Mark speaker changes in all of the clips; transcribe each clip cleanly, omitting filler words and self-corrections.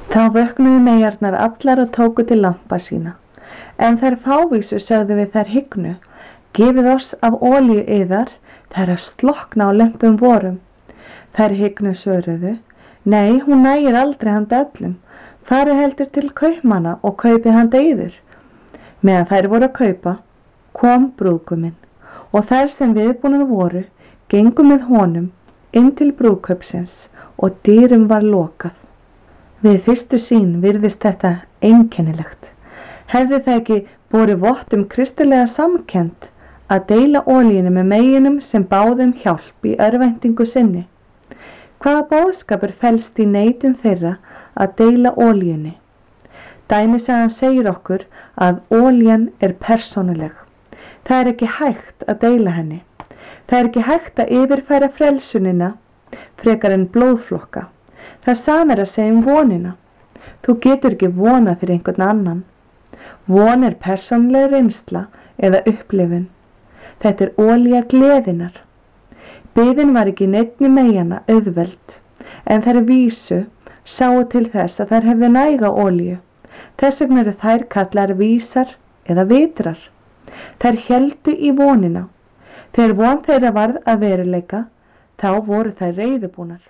Speaker 1: Þá vöknuðu meyjarnar allar og tóku til lampa sína. En þær fávísu sögðu við þær hygnu: gefið oss af olíu yðar, þær að slokna á lömpum vorum. Þær hygnu svöruðu: nei, hún nægir aldrei handa öllum. Farið heldur til kaupmanna og kaupið handa yður. Meðan þær voru að kaupa, kom brúðguminn, og þær sem viðbúnar voru, gengu með honum inn til brúðkaupsins og dyrum var lokað. Við fyrstu sýn virðist þetta einkennilegt. Hefði það ekki borið vott kristilega samkennd að deila olíunni með meyjunum sem báðum hjálp í örvæntingu sinni? Hvaða boðskapur felst í neitun þeirra að deila olíunni? Dæmisagan segir okkur að olían er persónuleg. Það er ekki hægt að deila henni. Það er ekki hægt að yfirfæra frelsunina frekar en blóðflokka. Það sama er að segja vonina. Þú getur ekki vonað fyrir einhvern annan. Von er persónuleg reynsla eða upplifun. Þetta er olía gleðinnar. Biðin var ekki neinni meyjanna auðveld, en þær vísu sáu til þess að þær hefðu næga olíu. Þess vegna eru þær kallar vísar eða vitrar. Þær héldu í vonina. Þegar von þeirra varð að veruleika, þá voru þær reiðubúnar.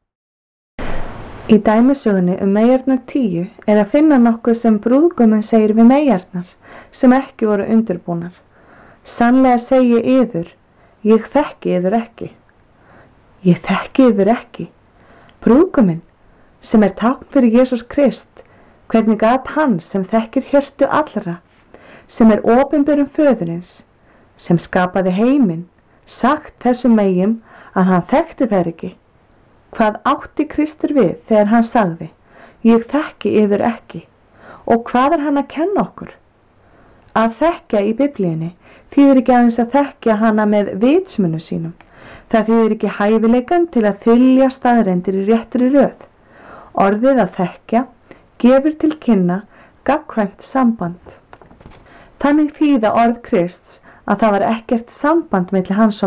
Speaker 1: Í dæmisögunni meyjarnar 10 er að finna nokkuð sem brúðguminn segir við meyjarnar sem ekki voru undirbúnar. Sannlega segi yður, ég þekki yður ekki. Ég þekki yður ekki. Brúðguminn, sem er tákn fyrir Jesús Krist, hvernig gat hann sem þekkir hjörtu allra, sem er opinberum föðurins, sem skapaði heiminn, sagt þessum meyjum að hann þekkti þær ekki? Hvað átti Kristur við þegar hann sagði, ég þekki yður ekki? Og hvað er hann að kenna okkur? Að þekkja í Biblíunni þýðir ekki aðeins að þekkja hana með vitsmunu sínum. Það þýðir ekki hæfileikan til að þylja staðreyndir í réttri röð. Orðið að þekkja gefur til kynna gagnkvæmt samband. Þannig þýða orð Krists að það var ekkert samband milli hans og